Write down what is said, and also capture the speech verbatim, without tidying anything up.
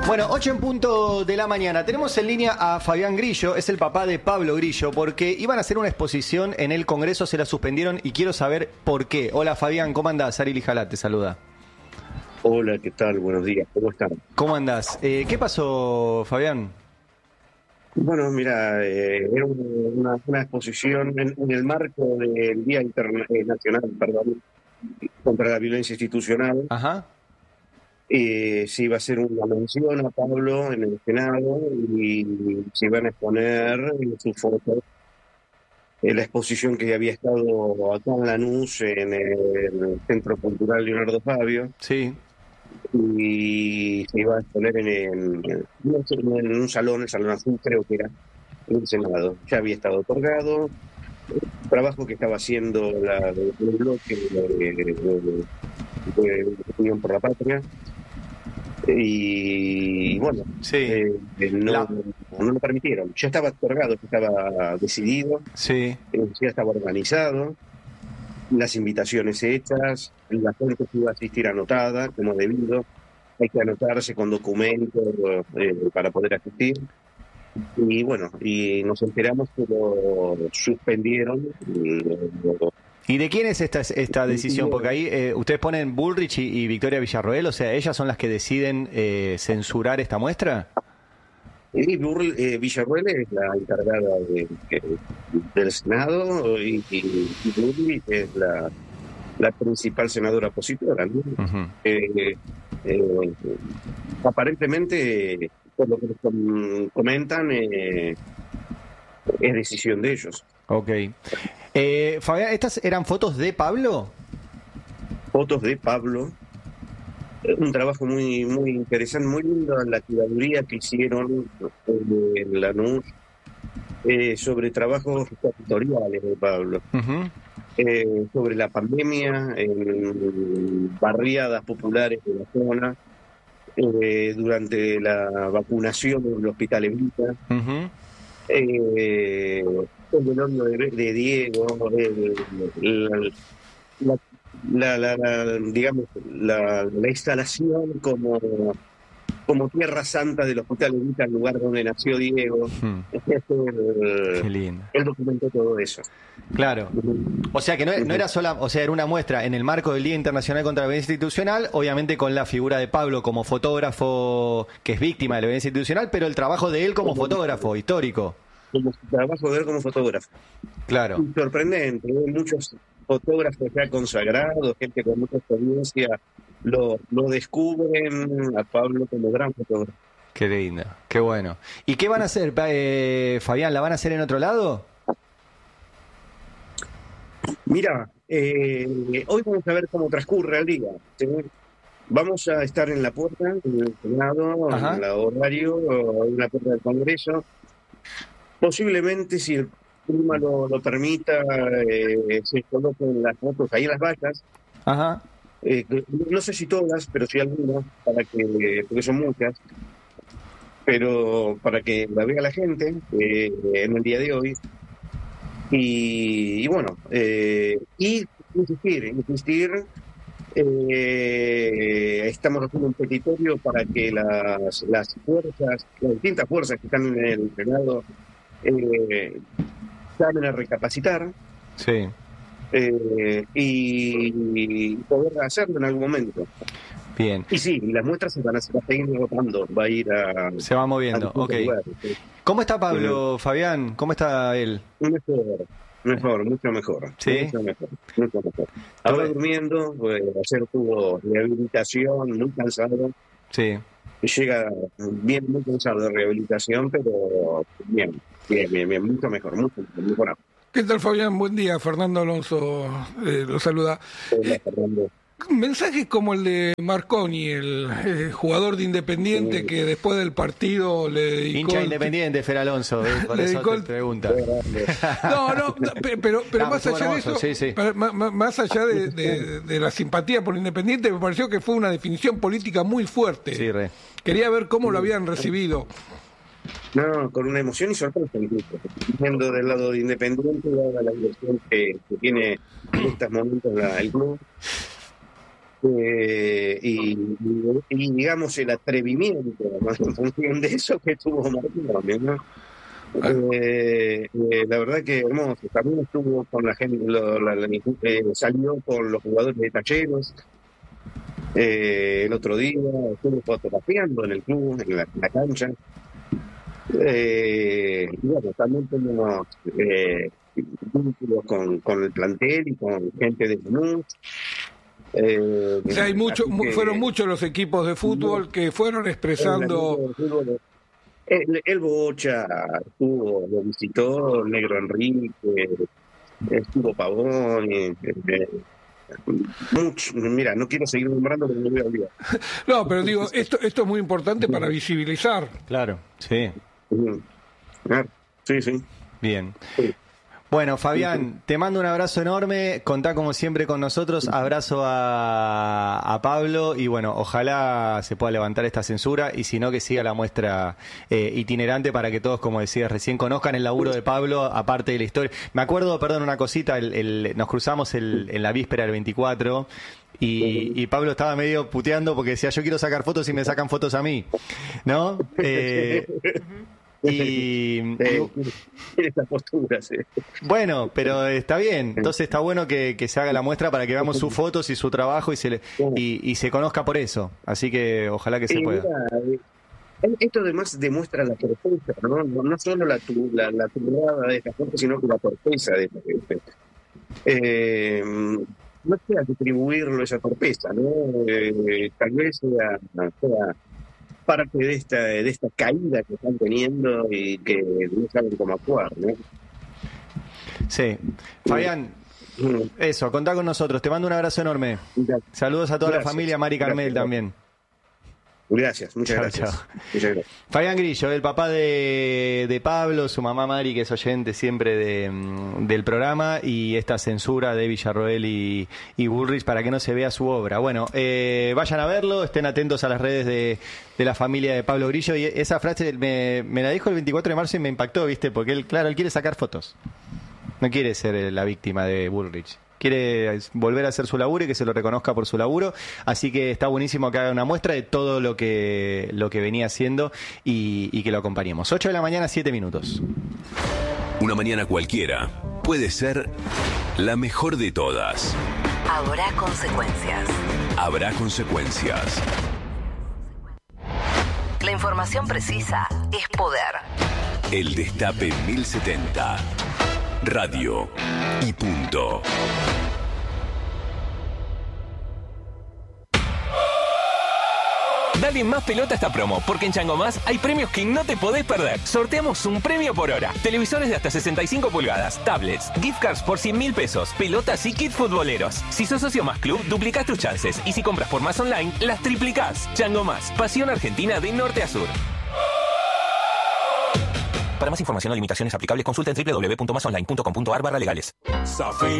Bueno, ocho en punto de la mañana. Tenemos en línea a Fabián Grillo, es el papá de Pablo Grillo, porque iban a hacer una exposición en el Congreso, se la suspendieron y quiero saber por qué. Hola Fabián, ¿cómo andás? Ari Lijalá te saluda. Hola, ¿qué tal? Buenos días, ¿cómo están? ¿Cómo andás? Eh, ¿Qué pasó, Fabián? Bueno, mira, eh, era una, una exposición en, en el marco del Día Internacional, perdón, contra la Violencia Institucional. Ajá. Eh, se iba a hacer una mención a Pablo en el Senado y se iban a exponer sus fotos en la exposición que había estado acá en Lanús, en el Centro Cultural Leonardo Fabio. Sí. Y se iba a exponer en, en, en un salón, el Salón Azul creo que era, en el Senado. Ya había estado otorgado, trabajo que estaba haciendo la, el bloque de, de, de, de Unión por la Patria. Y bueno, sí. eh, no, la... no lo permitieron. Ya estaba otorgado, ya estaba decidido, sí. eh, ya estaba organizado, las invitaciones hechas, la gente que iba a asistir anotada, como debido. Hay que anotarse con documentos eh, para poder asistir. Y bueno, y nos enteramos que lo suspendieron. Y, lo, ¿Y de quién es esta, esta decisión? Porque ahí eh, ustedes ponen Bullrich y, y Victoria Villarroel, o sea, ¿ellas son las que deciden eh, censurar esta muestra? y Burl, eh, Villarroel es la encargada de, de, del Senado y, y, y Bullrich es la, la principal senadora opositora, ¿no? Uh-huh. eh, eh, aparentemente, por lo que nos comentan, eh, es decisión de ellos. Ok. Eh, Fabián, ¿estas eran fotos de Pablo? Fotos de Pablo. Un trabajo muy muy interesante, muy lindo, la curaduría que hicieron en Lanús eh, sobre trabajos territoriales de Pablo. Uh-huh. eh, sobre la pandemia en barriadas populares de la zona, eh, durante la vacunación en el Hospital Evita. Uh-huh. Eh, el velorio de, de Diego, el, el, la, la, la, la, digamos, la, la instalación como, como tierra santa del Hospital Evita, el lugar donde nació Diego. Hmm. El, Qué lindo. Él documentó todo eso. Claro. O sea que no, no era sola, o sea, era una muestra en el marco del Día Internacional contra la Violencia Institucional, obviamente con la figura de Pablo como fotógrafo que es víctima de la violencia institucional, pero el trabajo de él como fotógrafo histórico. Como trabajo de él como fotógrafo. Claro. Y sorprendente, hay muchos fotógrafos ya consagrados, gente con mucha experiencia, lo, lo descubren a Pablo como gran fotógrafo. Qué lindo, qué bueno. ¿Y qué van a hacer, eh, Fabián? ¿La van a hacer en otro lado? Mira, eh, hoy vamos a ver cómo transcurre el día. Vamos a estar en la puerta, en el Senado, Ajá. en el horario, en la puerta del Congreso. Posiblemente, si el clima lo, lo permita, eh, se coloquen las fotos ahí en las vallas. Ajá. Eh, no sé si todas, pero sí algunas, para que, porque son muchas, pero para que la vea la gente eh, en el día de hoy. Y, y bueno, eh, y insistir, insistir, eh, estamos haciendo un petitorio para que las, las fuerzas, las distintas fuerzas que están en el Senado, eh, llamen a recapacitar. Sí. Eh, y, y poder hacerlo en algún momento. Bien. Y sí, las muestras se van a, se van a seguir rotando, va a ir a... Se va moviendo, ok. Lugares, ¿sí? ¿Cómo está Pablo, Fabián? ¿Cómo está él? Mejor, mejor, mucho mejor. ¿Sí? Mucho mejor, mucho mejor. Ahora Todo... durmiendo, pues, ayer tuvo rehabilitación, muy cansado. Sí. Llega bien, muy cansado de rehabilitación, pero bien, bien, bien, bien mucho mejor, mucho mejor, mejorado. ¿Qué tal, Fabián? Buen día. Fernando Alonso eh, lo saluda. Hola, Fernando. Mensajes como el de Marconi, el eh, jugador de Independiente, sí. que después del partido le dedicó... Hincha Independiente, Fer Alonso, eh, por eso te el... pregunta. No, no, pero, pero no, más allá hermoso, de eso, sí, sí. Más, más allá de, de, de la simpatía por Independiente, me pareció que fue una definición política muy fuerte. Sí, re. Quería ver cómo lo habían recibido. No, con una emoción y sorpresa, viendo del lado de Independiente, dada la dirección que, que tiene en estos momentos la, el club. Eh, y, y, y digamos el atrevimiento, ¿no? En función de eso que tuvo Martínez, ¿no? Eh, eh, la verdad que hermoso. También estuvo con la gente, lo, la, la, eh, salió con los jugadores de Talleres eh, el otro día, estuvo fotografiando en el club, en la, en la cancha. Eh, y bueno, también tenemos eh, vínculos con, con el plantel y con gente de Lanús. Eh, o sea, hay mucho, que, fueron muchos los equipos de fútbol que fueron expresando. El, el Bocha estuvo, lo visitó, el Negro Enrique, estuvo Pavón. Eh, eh, mucho, mira, no quiero seguir nombrando porque me voy a olvidar. No, pero digo, esto, esto es muy importante para visibilizar. Claro, sí. Sí, sí. Bien. Sí. Bueno, Fabián, te mando un abrazo enorme, contá como siempre con nosotros, abrazo a, a Pablo y bueno, ojalá se pueda levantar esta censura y si no que siga la muestra eh, itinerante para que todos, como decías recién, conozcan el laburo de Pablo, aparte de la historia. Me acuerdo, perdón, una cosita, el, el, nos cruzamos el, en la víspera del veinticuatro y, y Pablo estaba medio puteando porque decía, yo quiero sacar fotos y me sacan fotos a mí, ¿no? Eh, Y, eh, esa postura, sí. Bueno, pero está bien. Entonces está bueno que, que se haga la muestra para que veamos sus fotos y su trabajo y se le, y, y se conozca por eso. Así que ojalá que se pueda. Esto además demuestra la torpeza, ¿no? No solo la la, la turrada de esta gente, sino que la torpeza de esta gente. Eh, no sea atribuirlo a esa torpeza, ¿no? Eh, tal vez sea, sea parte de esta de esta caída que están teniendo y que no saben cómo actuar, ¿no? Sí. Fabián, mm. eso, contá con nosotros. Te mando un abrazo enorme. Gracias. Saludos a toda gracias. La familia, Mari Carmel gracias. También. Gracias, muchas chao, gracias. Chao. Muchas gracias. Fabián Grillo, el papá de, de Pablo, su mamá Mari, que es oyente siempre de, del programa, y esta censura de Villarroel y, y Bullrich para que no se vea su obra. Bueno, eh, vayan a verlo, estén atentos a las redes de, de la familia de Pablo Grillo, y esa frase me, me la dijo el veinticuatro de marzo y me impactó, ¿viste? Porque él, claro, él quiere sacar fotos. No quiere ser la víctima de Bullrich. Quiere volver a hacer su laburo y que se lo reconozca por su laburo, así que está buenísimo que haga una muestra de todo lo que lo que venía haciendo y, y que lo acompañemos. ocho de la mañana, siete minutos. Una mañana cualquiera puede ser la mejor de todas. Habrá consecuencias. Habrá consecuencias. La información precisa es poder. El Destape mil setenta. Radio y punto. Dale más pelota a esta promo, porque en Chango Más hay premios que no te podés perder. Sorteamos un premio por hora. Televisores de hasta sesenta y cinco pulgadas, tablets, gift cards por cien mil pesos, pelotas y kits futboleros. Si sos socio Más Club, duplicás tus chances. Y si compras por Más Online, las triplicás. Chango Más, pasión argentina de norte a sur. Para más información o limitaciones aplicables, consulta en doble u doble u doble u punto más online punto com punto a r barra legales.